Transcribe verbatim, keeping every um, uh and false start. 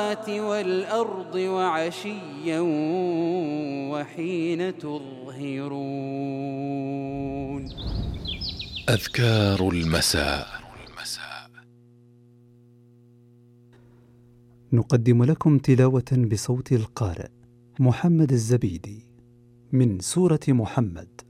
السماوات والأرض وعشيا وحين تظهرون. أذكار المساء. نقدم لكم تلاوة بصوت القارئ محمد الزبيدي من سورة محمد.